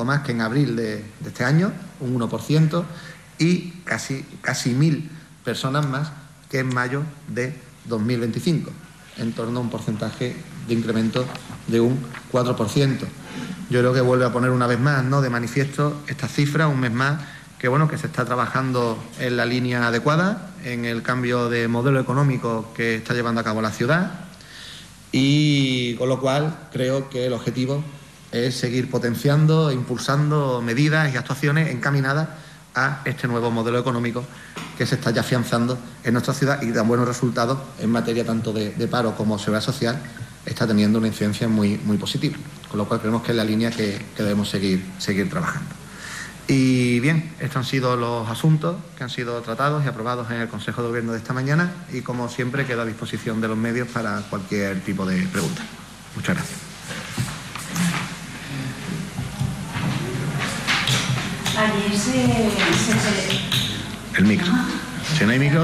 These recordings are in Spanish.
poco más que en abril de este año, un 1%, y casi 1.000 personas más que en mayo de 2025, en torno a un porcentaje de incremento de un 4%. Yo creo que vuelve a poner una vez más, ¿no?, de manifiesto estas cifras, un mes más, que bueno, que se está trabajando en la línea adecuada, en el cambio de modelo económico que está llevando a cabo la ciudad, y con lo cual creo que el objetivo es seguir potenciando e impulsando medidas y actuaciones encaminadas a este nuevo modelo económico que se está ya afianzando en nuestra ciudad y da buenos resultados en materia tanto de paro como seguridad social, está teniendo una incidencia muy positiva, con lo cual creemos que es la línea que debemos seguir trabajando. Y bien, estos han sido los asuntos que han sido tratados y aprobados en el Consejo de Gobierno de esta mañana y, como siempre, quedo a disposición de los medios para cualquier tipo de pregunta. Muchas gracias. Ayer El micro. Si no hay micro,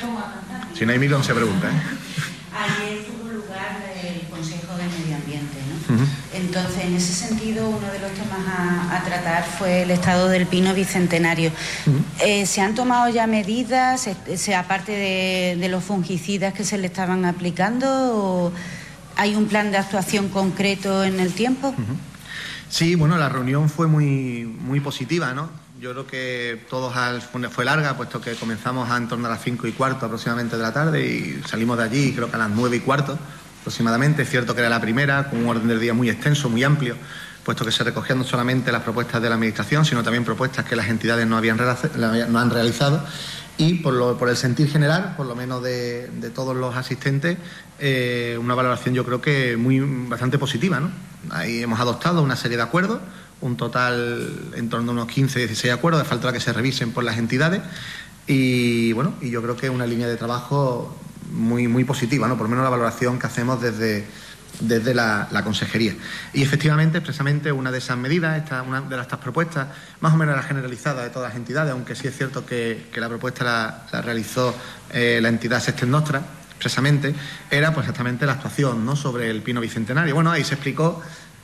no se pregunta, ¿eh? Ayer tuvo lugar el Consejo de Medio Ambiente, ¿no? Entonces, en ese sentido, uno de los temas a tratar fue el estado del pino bicentenario. ¿Se han tomado ya medidas, aparte de los fungicidas que se le estaban aplicando, o hay un plan de actuación concreto en el tiempo? Sí, bueno, la reunión fue muy positiva, ¿no? Yo creo que fue larga, puesto que comenzamos en torno a las 5:15 aproximadamente de la tarde y salimos de allí creo que a las 9:15 aproximadamente. Es cierto que era la primera, con un orden del día muy extenso, muy amplio, puesto que se recogían no solamente las propuestas de la Administración, sino también propuestas que las entidades no han realizado. Y por el sentir general, por lo menos de todos los asistentes, una valoración yo creo que bastante positiva, ¿no? Ahí hemos adoptado una serie de acuerdos, un total en torno a unos 15, 16 acuerdos, de falta que se revisen por las entidades, y bueno, y yo creo que es una línea de trabajo muy positiva, ¿no? Por lo menos la valoración que hacemos desde la Consejería. Y efectivamente, expresamente, una de esas medidas, una de estas propuestas, más o menos la generalizada de todas las entidades, aunque sí es cierto que la propuesta la realizó la entidad Sexten Nostra, expresamente, era pues exactamente la actuación, ¿no?, sobre el pino bicentenario. Bueno, ahí se explicó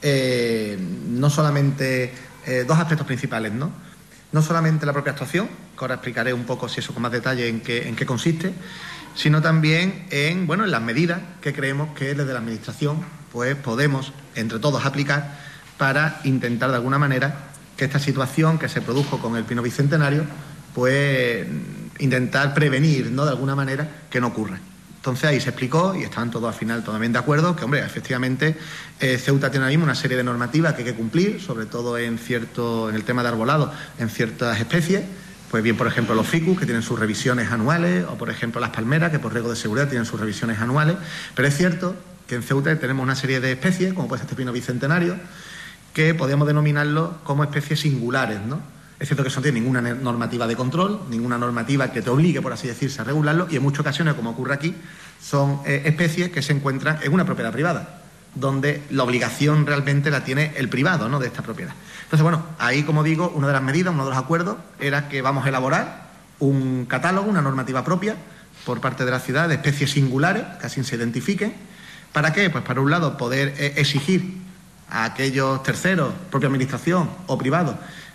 no solamente dos aspectos principales, ¿no? No solamente la propia actuación, que ahora explicaré un poco, si eso con más detalle, en qué consiste, sino también en las medidas que creemos que desde la Administración pues podemos entre todos aplicar para intentar de alguna manera que esta situación que se produjo con el pino bicentenario pues intentar prevenir, ¿no?, de alguna manera que no ocurra. Entonces ahí se explicó y estaban todos al final totalmente de acuerdo que, hombre, efectivamente Ceuta tiene ahora mismo una serie de normativas que hay que cumplir, sobre todo en el tema de arbolado, en ciertas especies. Pues bien, por ejemplo, los ficus, que tienen sus revisiones anuales, o por ejemplo las palmeras, que por riesgo de seguridad tienen sus revisiones anuales. Pero es cierto que en Ceuta tenemos una serie de especies, como puede ser este pino bicentenario, que podríamos denominarlo como especies singulares, ¿no? Es cierto que eso no tiene ninguna normativa de control, ninguna normativa que te obligue, por así decirse, a regularlo, y en muchas ocasiones, como ocurre aquí, son especies que se encuentran en una propiedad privada, donde la obligación realmente la tiene el privado, ¿no?, de esta propiedad. Entonces, bueno, ahí, como digo, una de las medidas, uno de los acuerdos, era que vamos a elaborar un catálogo, una normativa propia, por parte de la ciudad, de especies singulares, que así se identifiquen. ¿Para qué? Pues para un lado, poder exigir a aquellos terceros, propia administración o privados,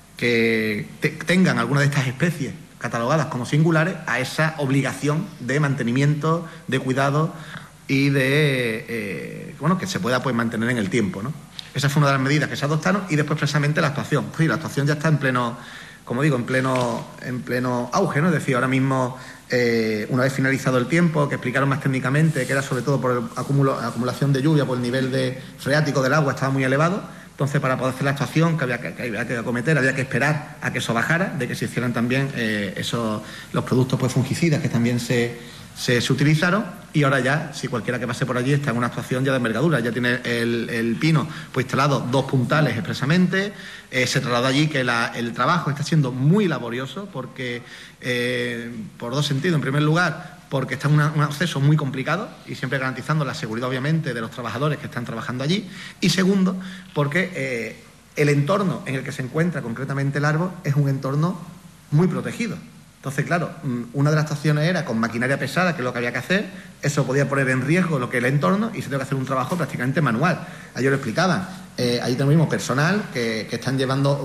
que tengan alguna de estas especies catalogadas como singulares, a esa obligación de mantenimiento, de cuidado y de que se pueda pues mantener en el tiempo, ¿no? Esa fue una de las medidas que se adoptaron, y después precisamente la actuación. Pues sí, la actuación ya está en pleno, como digo, en pleno auge, ¿no? Es decir, ahora mismo, una vez finalizado el tiempo, que explicaron más técnicamente que era sobre todo por acumulación de lluvia, por el nivel freático del agua estaba muy elevado. Entonces, para poder hacer la actuación que había que acometer, había que esperar a que eso bajara, de que se hicieran también los productos pues fungicidas que también se utilizaron, y ahora ya, si cualquiera que pase por allí, está en una actuación ya de envergadura. Ya tiene el pino pues instalado 2 puntales expresamente. Se trasladó allí que el trabajo está siendo muy laborioso, porque por 2 sentidos. En primer lugar, porque está en un acceso muy complicado y siempre garantizando la seguridad, obviamente, de los trabajadores que están trabajando allí. Y segundo, porque el entorno en el que se encuentra concretamente el árbol es un entorno muy protegido. Entonces, claro, una de las actuaciones era con maquinaria pesada, que es lo que había que hacer. Eso podía poner en riesgo lo que es el entorno, y se tiene que hacer un trabajo prácticamente manual. Ayer lo explicaban. Ahí tenemos personal que están llevando